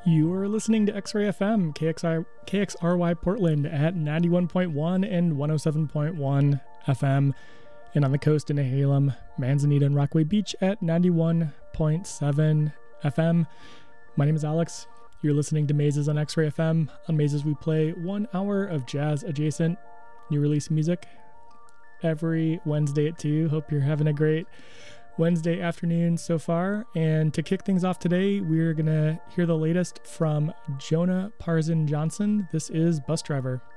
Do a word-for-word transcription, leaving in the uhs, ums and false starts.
You are listening to X-Ray F M, K X I, K X R Y Portland at ninety-one point one and one oh seven point one F M, and on the coast in Nehalem, Manzanita, and Rockaway Beach at ninety-one point seven F M. My name is Alex. You're listening to Mazes on X-Ray F M. On Mazes, we play one hour of jazz-adjacent new release music every Wednesday at two. Hope you're having a great Wednesday afternoon so far. And to kick things off today, we're going to hear the latest from Jonah Parzan Johnson. This is Bus Driver.